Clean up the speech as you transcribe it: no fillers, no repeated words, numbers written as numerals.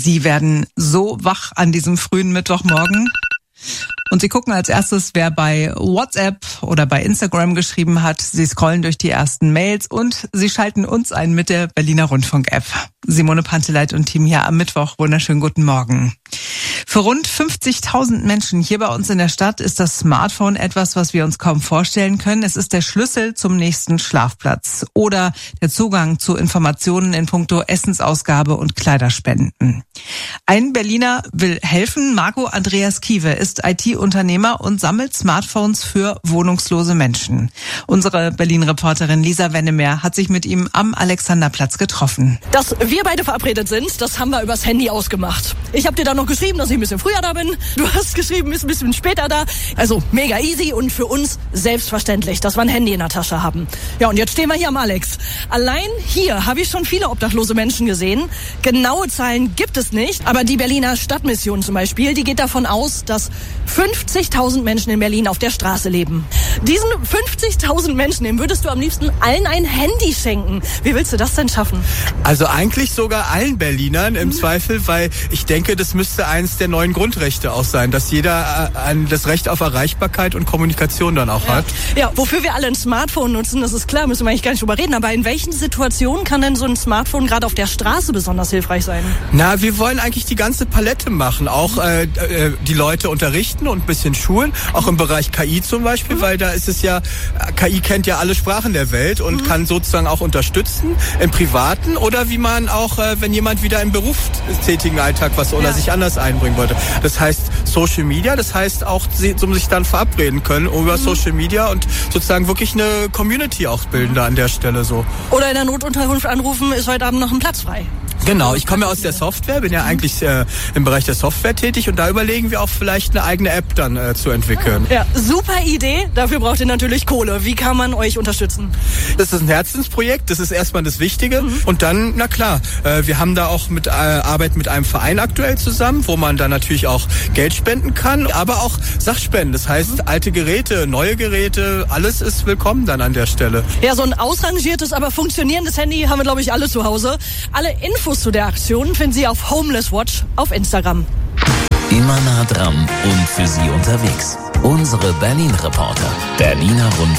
Sie werden so wach an diesem frühen Mittwochmorgen. Und Sie gucken als erstes, wer bei WhatsApp oder bei Instagram geschrieben hat. Sie scrollen durch die ersten Mails und Sie schalten uns ein mit der Berliner Rundfunk-App. Simone Panteleit und Team hier am Mittwoch. Wunderschönen guten Morgen. Für rund 50.000 Menschen hier bei uns in der Stadt ist das Smartphone etwas, was wir uns kaum vorstellen können. Es ist der Schlüssel zum nächsten Schlafplatz oder der Zugang zu Informationen in puncto Essensausgabe und Kleiderspenden. Ein Berliner will helfen. Marco Andreas Kiewe ist IT-Unternehmer und sammelt Smartphones für wohnungslose Menschen. Unsere Berlin-Reporterin Lisa Wennemer hat sich mit ihm am Alexanderplatz getroffen. Dass wir beide verabredet sind, das haben wir übers Handy ausgemacht. Ich habe dir dann noch geschrieben, dass ich ein bisschen früher da bin. Du hast geschrieben, bist ein bisschen später da. Also mega easy und für uns selbstverständlich, dass wir ein Handy in der Tasche haben. Ja, und jetzt stehen wir hier am Alex. Allein hier habe ich schon viele obdachlose Menschen gesehen. Genaue Zahlen gibt es nicht, aber die Berliner Stadtmission zum Beispiel, die geht davon aus, dass 50.000 Menschen in Berlin auf der Straße leben. Diesen 50.000 Menschen, denen würdest du am liebsten allen ein Handy schenken. Wie willst du das denn schaffen? Also eigentlich sogar allen Berlinern im Zweifel, weil ich denke, das müsste eins der neuen Grundrechte auch sein, dass jeder das Recht auf Erreichbarkeit und Kommunikation dann auch hat. Ja, wofür wir alle ein Smartphone nutzen, das ist klar, müssen wir eigentlich gar nicht drüber reden. Aber in welchen Situationen kann denn so ein Smartphone gerade auf der Straße besonders hilfreich sein? Na, wir wollen eigentlich die ganze Palette machen, auch die Leute unterrichten und ein bisschen schulen, auch im Bereich KI zum Beispiel, weil da ist es ja, KI kennt ja alle Sprachen der Welt und kann sozusagen auch unterstützen im Privaten oder wie man auch, wenn jemand wieder im berufstätigen Alltag was oder sich anders einbringen wollte. Das heißt Social Media, das heißt auch, um sich dann verabreden können über Social Media und sozusagen wirklich eine Community auch bilden da an der Stelle so. Oder in der Notunterkunft anrufen, ist heute Abend noch ein Platz frei. Genau, ich komme ja aus der Software, bin ja eigentlich im Bereich der Software tätig und da überlegen wir auch vielleicht eine eigene App dann zu entwickeln. Ja, super Idee. Dafür braucht ihr natürlich Kohle. Wie kann man euch unterstützen? Das ist ein Herzensprojekt, das ist erstmal das Wichtige. Und dann, na klar, wir haben da auch Arbeit mit einem Verein aktuell zusammen, wo man dann natürlich auch Geld spenden kann, aber auch Sachspenden. Das heißt, alte Geräte, neue Geräte, alles ist willkommen dann an der Stelle. Ja, so ein ausrangiertes, aber funktionierendes Handy haben wir, glaube ich, alle zu Hause. Alle Infos zu der Aktion finden Sie auf Homeless Watch auf Instagram. Immer nah dran und für Sie unterwegs. Unsere Berlin-Reporter. Berliner Rundfunk.